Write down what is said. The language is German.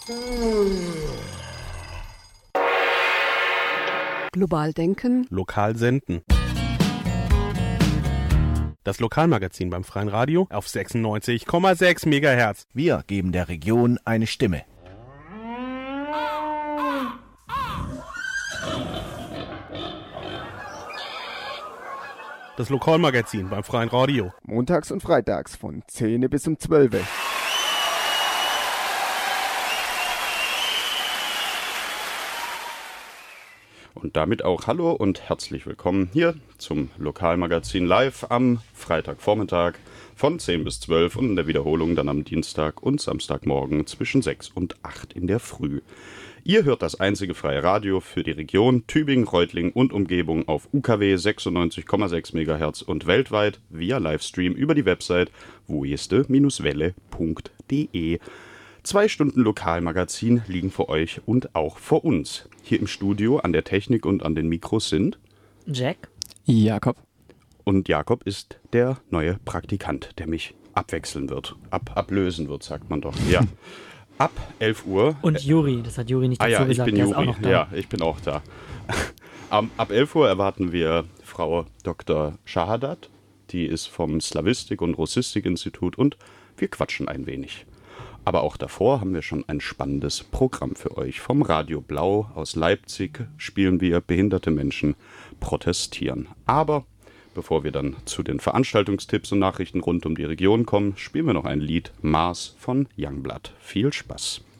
Global denken. Lokal senden. Das Lokalmagazin beim Freien Radio auf 96,6 MHz. Wir geben der Region eine Stimme. Das Lokalmagazin beim Freien Radio. Montags und freitags von 10 bis um 12. Und damit auch hallo und herzlich willkommen hier zum Lokalmagazin live am Freitagvormittag von 10 bis 12 und in der Wiederholung dann am Dienstag und Samstagmorgen zwischen 6 und 8 in der Früh. Ihr hört das einzige freie Radio für die Region Tübingen, Reutlingen und Umgebung auf UKW 96,6 MHz und weltweit via Livestream über die Website wueste-welle.de. 2 Stunden Lokalmagazin liegen vor euch und auch vor uns. Hier im Studio an der Technik und an den Mikros sind Jack, Jakob. Und Jakob ist der neue Praktikant, der mich abwechseln wird. Ablösen wird, sagt man doch. Ja. Ab 11 Uhr. Und Juri, das hat Juri nicht dazu gesagt, ich bin der Juri. ist auch noch da. Ja, ich bin auch da. Ab 11 Uhr erwarten wir Frau Dr. Shahadat, die ist vom Slawistik- und Russistik-Institut und wir quatschen ein wenig. Aber auch davor haben wir schon ein spannendes Programm für euch. Vom Radio Blau aus Leipzig spielen wir Behinderte Menschen protestieren. Aber bevor wir dann zu den Veranstaltungstipps und Nachrichten rund um die Region kommen, spielen wir noch ein Lied Mars von Youngblood. Viel Spaß!